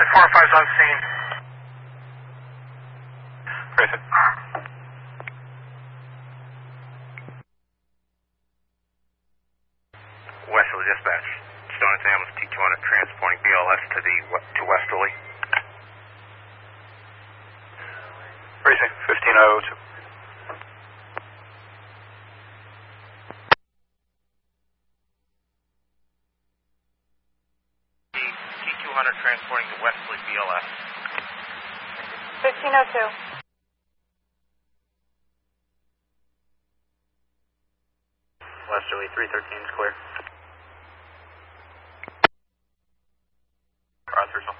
405's on scene. Grayson. Westerly dispatch. Stone and Ambulance T200 transporting BLS to Westerly. Precinct 15002. T200 transporting to Westerly BLS. 1502. Westerly 313 is clear. Arthur's